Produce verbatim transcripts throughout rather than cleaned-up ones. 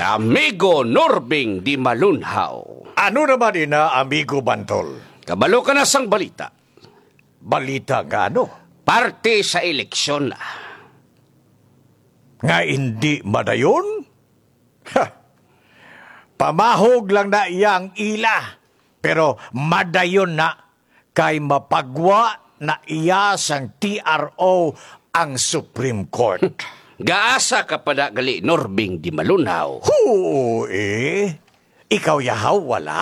Amigo Norbing di Malunhaw. Ano naman ina, amigo Bantol? Kabalo ka na sang balita. Balita nga ano? Parte sa eleksyon na. Nga hindi madayon? Ha! Pamahog lang na iyang ila. Pero madayon na kay mapagwa na iya sang T R O ang Supreme Court. Gaasa ka pa na gali Norbing di Malunhaw. Oo eh. Ikaw yahaw wala?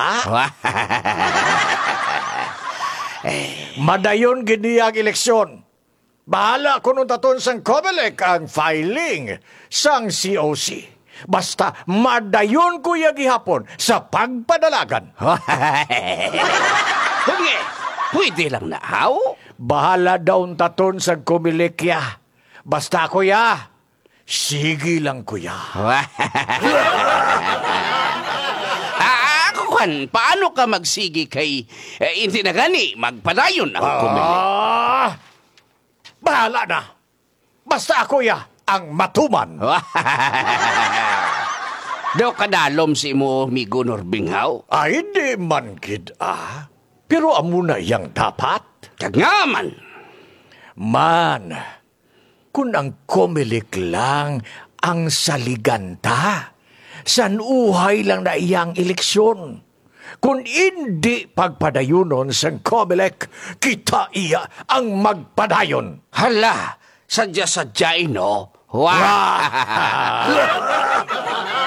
Madayon gini ang eleksyon. Bahala ko nung taton sang Comelec ang filing sang C O C. Basta madayon ko yung gihapon sa pagpadalagan. Huwag pwede lang na haw. Bahala daw taton sang Comelec ya. Basta ko ya. Sige lang kuya. Ah, ako kan, paano ka magsigi kay eh, hindi na gani magpadayon ang Comelec? Ah, bahala na. Basta ako ya ang matuman. Daw kadalom si mo, amigo Norbing haw. Ay di man kid ah. Pero amo na yang dapat. Kagngaman. Man, kung ang Comelec lang ang saliganta, san uhay lang na iyang eleksyon. Kung hindi pagpadayunon sang Comelec, kita iya ang magpadayon. Hala, sadya-sadya ino. Wow!